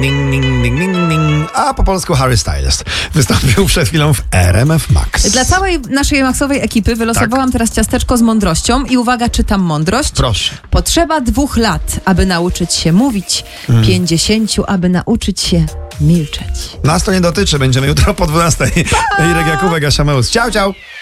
Ding, ding, ding, ding, ding. A po polsku Harry Styles wystąpił przed chwilą w RMF Max. Dla całej naszej maksowej ekipy wylosowałam teraz ciasteczko z mądrością i uwaga, czytam mądrość. Proszę. Potrzeba 2 lat, aby nauczyć się mówić, 50, aby nauczyć się milczeć. Nas to nie dotyczy, będziemy jutro po 12. Irek Jakubek, Asia Meus. Ciao, ciao.